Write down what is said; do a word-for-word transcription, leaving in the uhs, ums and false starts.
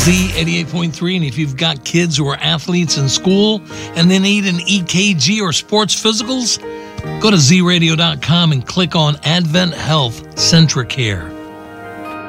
Z eighty-eight point three, and if you've got kids who are athletes in school and they need an E K G or sports physicals, go to z radio dot com and click on Advent Health Centricare.